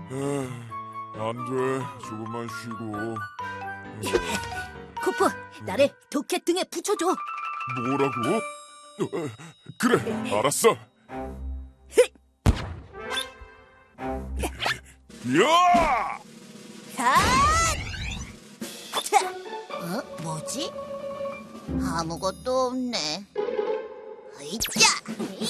안 돼. 조금만 쉬고. 코프, 나를 도켓 등에 붙여줘. 뭐라고? 그래, 알았어. 야! 뭐지? 아무것도 없네. 으이짜!